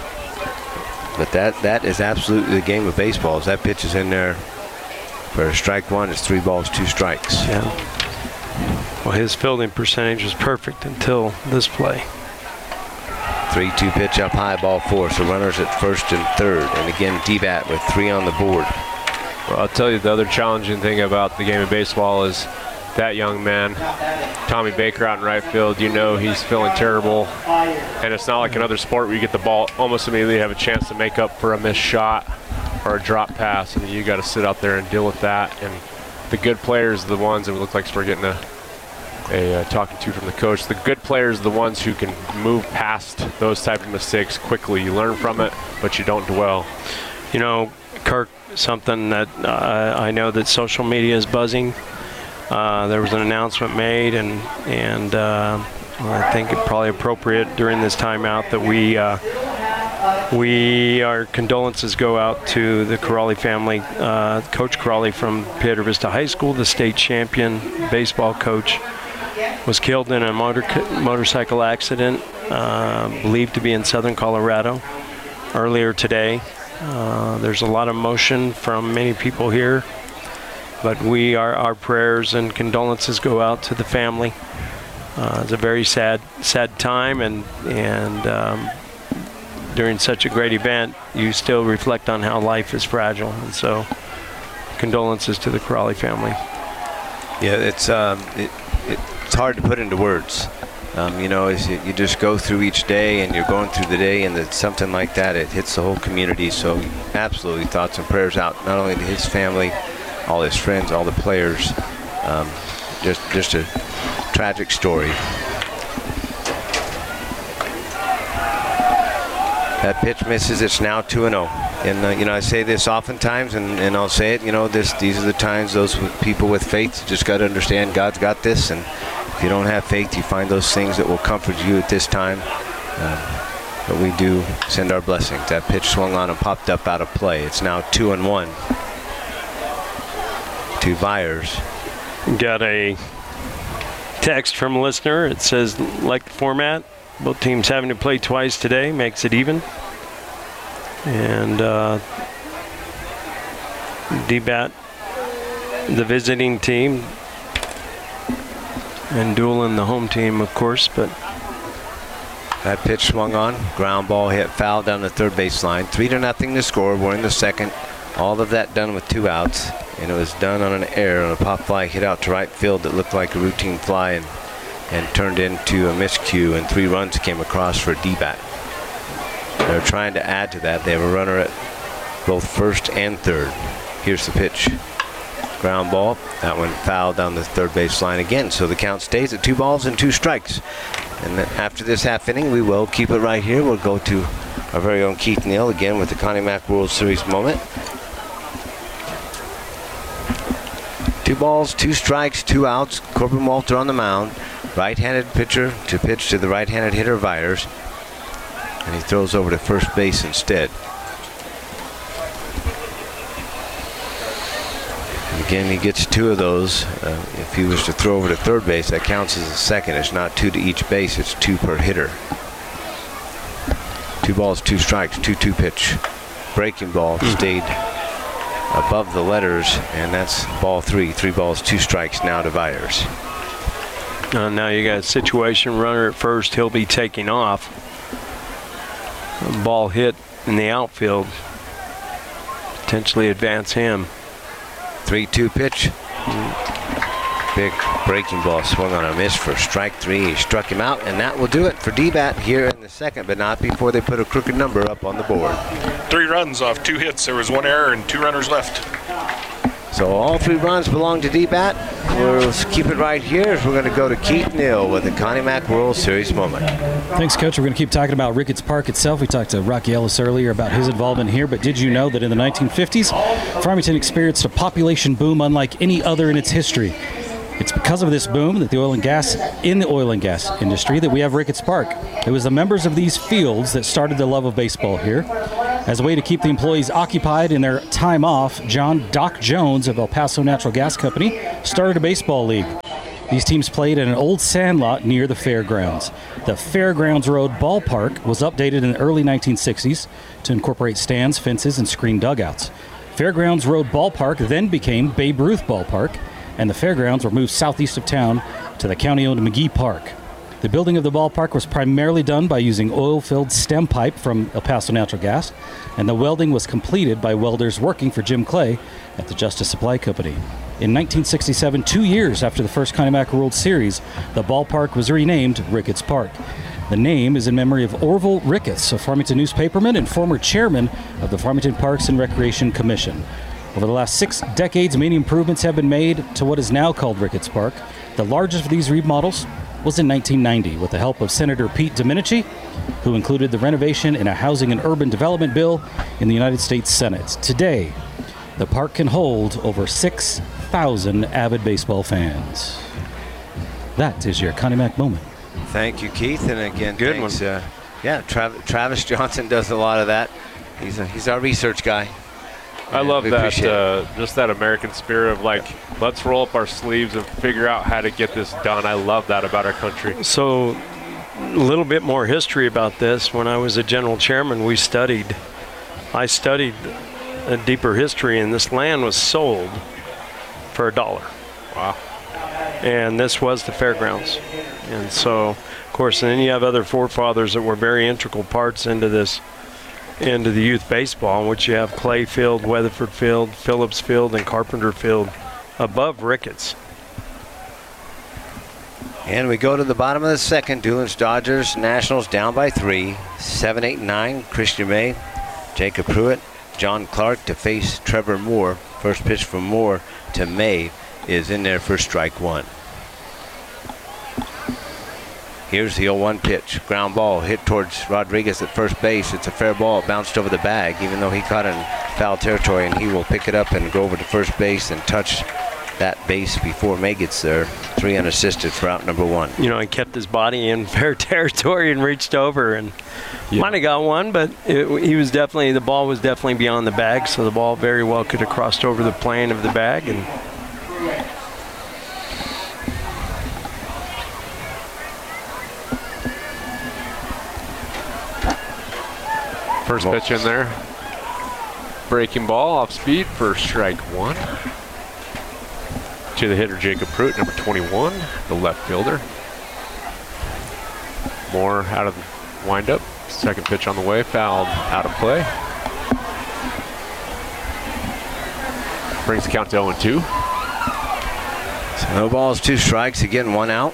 But that that is absolutely the game of baseball. As that pitch is in there for a strike one, it's three balls, two strikes. Yeah. Well, his fielding percentage was perfect until this play. three two pitch up high, ball four. So runners at first and third. And again, D-Bat with three on the board. Well, I'll tell you the other challenging thing about the game of baseball is that young man, Tommy Baker, out in right field. You know he's feeling terrible. And it's not like another sport where you get the ball almost immediately have a chance to make up for a missed shot or a drop pass. I mean, you got to sit out there and deal with that. And the good players are the ones that look like we're getting a A uh, talking to from the coach. The good players are the ones who can move past those type of mistakes quickly. You learn from it, but you don't dwell. You know, Kirk, something that uh, I know that social media is buzzing. Uh, there was an announcement made, and and uh, I think it probably appropriate during this timeout that we uh, we our condolences go out to the Corrali family. Uh, Coach Corrali from Piedra Vista High School, the state champion baseball coach, was killed in a motor motorcycle accident, uh, believed to be in southern Colorado earlier today. Uh, there's a lot of emotion from many people here, but we are, our prayers and condolences go out to the family. Uh, it's a very sad, sad time, and and um, during such a great event, you still reflect on how life is fragile, and so condolences to the Corrali family. Yeah, it's um, it, it, it's hard to put into words. Um, you know, as you, you just go through each day, and you're going through the day, and it's something like that, it hits the whole community. So absolutely, thoughts and prayers out not only to his family, all his friends, all the players. Um, just, just a tragic story. That pitch misses. It's now two and oh. And uh, you know, I say this oftentimes, and, and I'll say it. You know, this these are the times those with people with faith just got to understand God's got this. And if you don't have faith, you find those things that will comfort you at this time. Uh, but we do send our blessings. That pitch swung on and popped up out of play. It's now two and one. To Byers. Got a text from a listener. It says, like the format, both teams having to play twice today makes it even. And uh, D-Bat, the visiting team, and Doolin, the home team, of course. But that pitch swung on, ground ball hit foul down the third base line. Three to nothing to score. We're in the second. All of that done with two outs, and it was done on an error on a pop fly hit out to right field that looked like a routine fly and and turned into a miscue, and three runs came across for D-Bat. They're trying to add to that. They have a runner at both first and third. Here's the pitch. Ground ball. That one fouled down the third base line again. So the count stays at two balls and two strikes. And then after this half inning, we will keep it right here. We'll go to our very own Keith Neal again with the Connie Mack World Series moment. Two balls, two strikes, two outs. Corbin Walter on the mound. Right-handed pitcher to pitch to the right-handed hitter, Byers. And he throws over to first base instead. And again, he gets two of those. Uh, if he was to throw over to third base, that counts as a second. It's not two to each base, it's two per hitter. Two balls, two strikes, two two pitch. Breaking ball mm. stayed above the letters, and that's ball three. Three balls, two strikes now to Byers. Uh, now you got a situation, runner at first, he'll be taking off. A ball hit in the outfield, potentially advance him. three two pitch. Big breaking ball swung on a miss for strike three. He struck him out, and that will do it for D-Bat here in the second, but not before they put a crooked number up on the board. Three runs off two hits. There was one error and two runners left. So all three runs belong to D-Bat. We'll keep it right here as we're going to go to Keith Neal with the Connie Mack World Series moment. Thanks, Coach. We're going to keep talking about Ricketts Park itself. We talked to Rocky Ellis earlier about his involvement here, but did you know that in the nineteen fifties, Farmington experienced a population boom unlike any other in its history? It's because of this boom that the oil and gas in the oil and gas industry that we have Ricketts Park. It was the members of these fields that started the love of baseball here. As a way to keep the employees occupied in their time off, John Doc Jones of El Paso Natural Gas Company started a baseball league. These teams played at an old sandlot near the fairgrounds. The Fairgrounds Road Ballpark was updated in the early nineteen sixties to incorporate stands, fences, and screened dugouts. Fairgrounds Road Ballpark then became Babe Ruth Ballpark, and the fairgrounds were moved southeast of town to the county-owned McGee Park. The building of the ballpark was primarily done by using oil-filled stem pipe from El Paso Natural Gas, and the welding was completed by welders working for Jim Clay at the Justice Supply Company. In nineteen sixty-seven, two years after the first Connie Mack World Series, the ballpark was renamed Ricketts Park. The name is in memory of Orville Ricketts, a Farmington newspaperman and former chairman of the Farmington Parks and Recreation Commission. Over the last six decades, many improvements have been made to what is now called Ricketts Park. The largest of these remodels was in nineteen ninety with the help of Senator Pete Domenici, who included the renovation in a Housing and Urban Development bill in the United States Senate. Today, the park can hold over six thousand avid baseball fans. That is your Connie Mack moment. Thank you, Keith. And again, Good thanks, one. Uh, yeah, Trav- Travis Johnson does a lot of that. He's a, he's our research guy. I And love we that, appreciate it. uh, just that American spirit of like, let's roll up our sleeves and figure out how to get this done. I love that about our country. So, a little bit more history about this. When I was a general chairman, we studied, I studied a deeper history, and this land was sold for a dollar. Wow. And this was the fairgrounds. And so, of course, and then you have other forefathers that were very integral parts into this, into the youth baseball, in which you have Clay Field, Weatherford Field, Phillips Field, and Carpenter Field above Ricketts. And we go to the bottom of the second. Doolin's Dodgers, Nationals down by three. Seven, eight, nine. Christian May, Jacob Pruitt, John Clark to face Trevor Moore. First pitch from Moore to May is in there for strike one. Here's the oh one pitch. Ground ball hit towards Rodriguez at first base. It's a fair ball. It bounced over the bag, even though he caught in foul territory, and he will pick it up and go over to first base and touch that base before May gets there. Three unassisted for out number one. You know, he kept his body in fair territory and reached over and yeah. might have got one, but it, he was definitely, the ball was definitely beyond the bag, so the ball very well could have crossed over the plane of the bag. And First pitch in there. Breaking ball off speed for strike one. To the hitter, Jacob Pruitt, number twenty-one, the left fielder. Moore out of the windup. Second pitch on the way, fouled out of play. Brings the count to oh and two. So no balls, two strikes, again one out.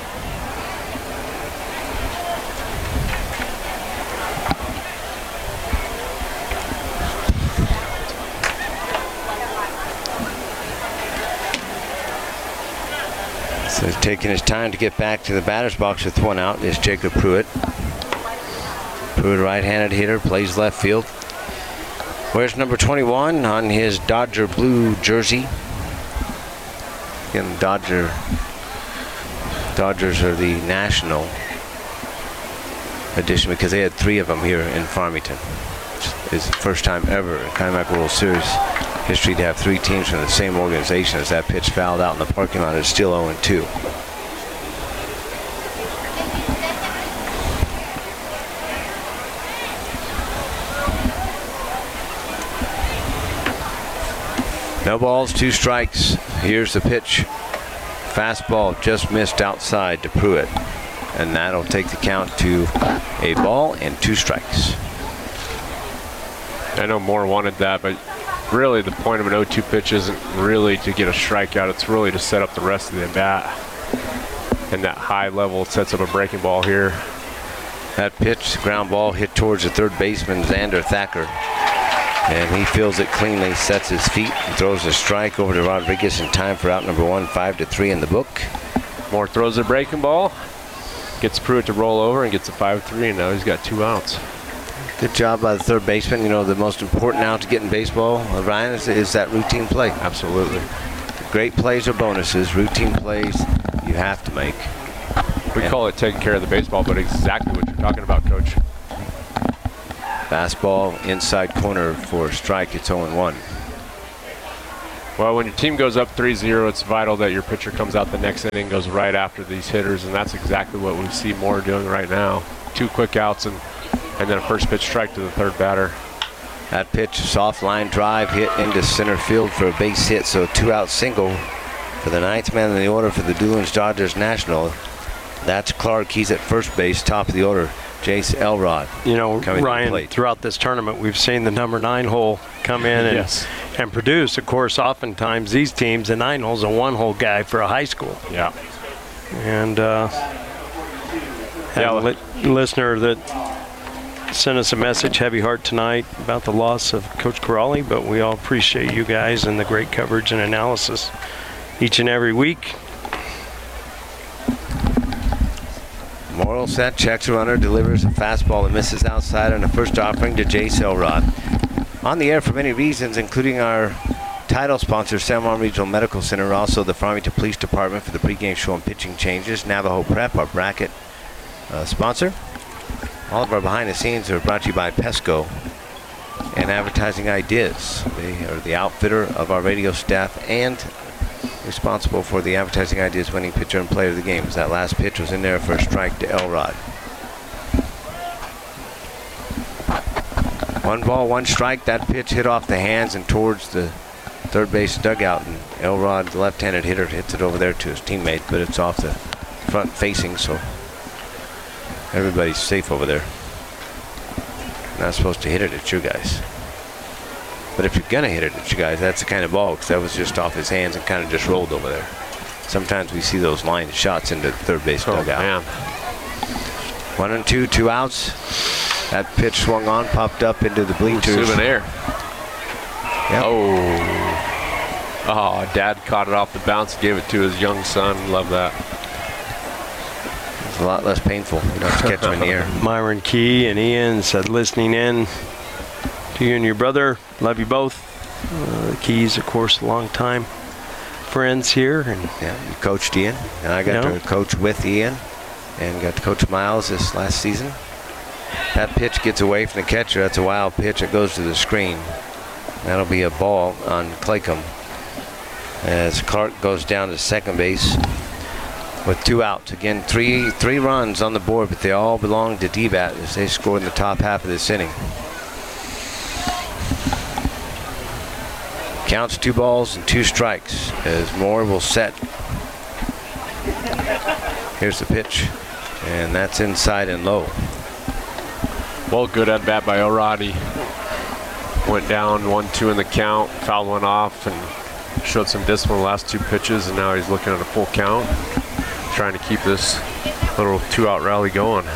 So he's taking his time to get back to the batter's box with one out is Jacob Pruitt. Pruitt, right-handed hitter, plays left field. Where's number twenty-one on his Dodger blue jersey? Again, Dodger, Dodgers are the national edition because they had three of them here in Farmington. It's the first time ever in Connie Mack World Series history to have three teams from the same organization. As that pitch fouled out in the parking lot, it's still oh and two. No balls, two strikes. Here's the pitch. Fastball just missed outside to Pruitt. And that'll take the count to a ball and two strikes. I know Moore wanted that, but really the point of an oh two pitch isn't really to get a strikeout. It's really to set up the rest of the bat. And that high level sets up a breaking ball here. That pitch, ground ball hit towards the third baseman, Xander Thacker. And he fields it cleanly, sets his feet, and throws a strike over to Rodriguez in time for out number one, five to three in the book. Moore throws a breaking ball, gets Pruitt to roll over and gets a five three, and now he's got two outs. Good job by the third baseman. You know, the most important out to get in baseball, uh, Ryan, is, is that routine play. Absolutely. Great plays are bonuses. Routine plays you have to make. We and call it taking care of the baseball, but exactly what you're talking about, Coach. Fastball inside corner for a strike. It's oh and one. Well, when your team goes up three zero, it's vital that your pitcher comes out the next inning, goes right after these hitters, and that's exactly what we see Moore doing right now. Two quick outs and, and then a first pitch strike to the third batter. That pitch, soft line drive, hit into center field for a base hit, so two-out single for the ninth man in the order for the Doolins Dodgers National. That's Clark. He's at first base, top of the order. Jace Elrod. You know, Ryan, throughout this tournament, we've seen the number nine hole come in and, yes. and produce. Of course, oftentimes these teams, the nine hole's a one-hole guy for a high school. Yeah. And uh, yeah, a li- listener that sent us a message, heavy heart tonight, about the loss of Coach Corrali, but we all appreciate you guys and the great coverage and analysis each and every week. Morrill set, checks a runner, delivers a fastball that misses outside on the first offering to Jace Elrod. On the air for many reasons, including our title sponsor, San Juan Regional Medical Center, also the Farmington Police Department for the pregame show and pitching changes, Navajo Prep, our bracket uh, sponsor. All of our behind the scenes are brought to you by Pesco and Advertising Ideas. They are the outfitter of our radio staff and responsible for the Advertising Ideas winning pitcher and player of the game. That last pitch was in there for a strike to Elrod. One ball, one strike. That pitch hit off the hands and towards the third base dugout, and Elrod, the left-handed hitter, hits it over there to his teammate, but it's off the front facing, so everybody's safe over there. Not supposed to hit it at you guys. But if you're going to hit it at you guys, that's the kind of ball, because that was just off his hands and kind of just rolled over there. Sometimes we see those line shots into the third base oh, dugout. Man. One and two, two outs. That pitch swung on, popped up into the bleachers. Souvenir. Yep. Oh. Oh, Dad caught it off the bounce, gave it to his young son. Love that. It's a lot less painful. You don't have to catch him in the air. Myron Key and Ian said, listening in to you and your brother. Love you both. Uh, Keys, of course, long time friends here. And yeah, you coached Ian, and I got you know. to coach with Ian, and got to coach Miles this last season. That pitch gets away from the catcher. That's a wild pitch. It goes to the screen. That'll be a ball on Claycomb as Clark goes down to second base with two outs. Again, three three runs on the board, but they all belong to D-Bat as they scored in the top half of this inning. Counts two balls and two strikes as Moore will set. Here's the pitch, and that's inside and low. Well, good at bat by O'Roddy. Went down one two in the count, fouled one off, and showed some discipline the last two pitches, and now he's looking at a full count, trying to keep this little two-out rally going.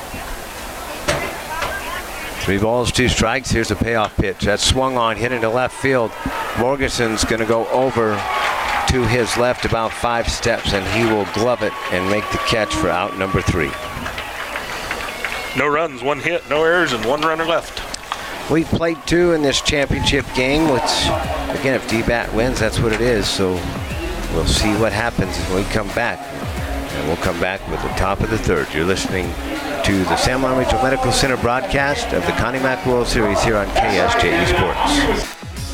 Three balls, two strikes. Here's a payoff pitch. That's swung on, hit into left field. Morganson's going to go over to his left about five steps, and he will glove it and make the catch for out number three. No runs, one hit, no errors, and one runner left. We've played two in this championship game, which, again, if D-Bat wins, that's what it is. So we'll see what happens when we come back. And we'll come back with the top of the third. You're listening to the San Juan Regional Medical Center broadcast of the Connie Mack World Series here on K S J E Sports.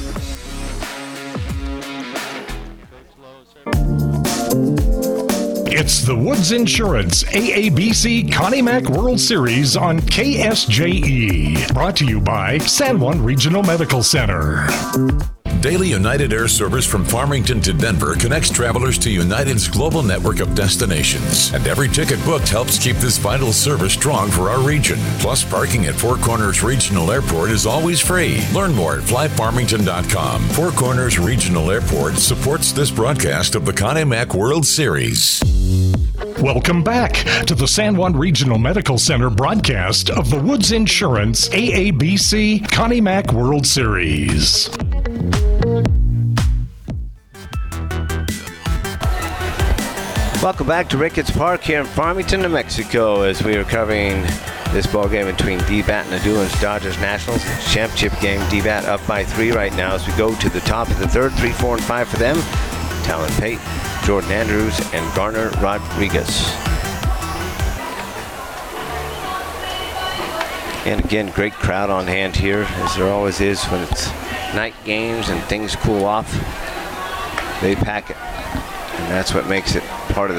It's the Woods Insurance A A B C Connie Mack World Series on K S J E. Brought to you by San Juan Regional Medical Center. Daily United Air service from Farmington to Denver connects travelers to United's global network of destinations. And every ticket booked helps keep this vital service strong for our region. Plus, parking at Four Corners Regional Airport is always free. Learn more at fly farmington dot com. Four Corners Regional Airport supports this broadcast of the Connie Mack World Series. Welcome back to the San Juan Regional Medical Center broadcast of the Woods Insurance A A B C Connie Mack World Series. Welcome back to Ricketts Park here in Farmington, New Mexico, as we are covering this ball game between D BAT and the Doolin's Dodgers Nationals. Championship game, D BAT up by three right now as we go to the top of the third. Three, four, and five for them. Talon Pate, Jordan Andrews, and Garner Rodriguez. And again, great crowd on hand here, as there always is when it's night games and things cool off. They pack it, and that's what makes it